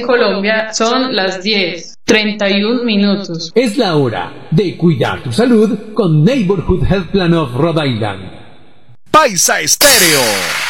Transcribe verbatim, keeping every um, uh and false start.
Colombia son las diez treinta y un minutos. Es la hora de cuidar tu salud con Neighborhood Health Plan of Rhode Island. Paisa Estéreo.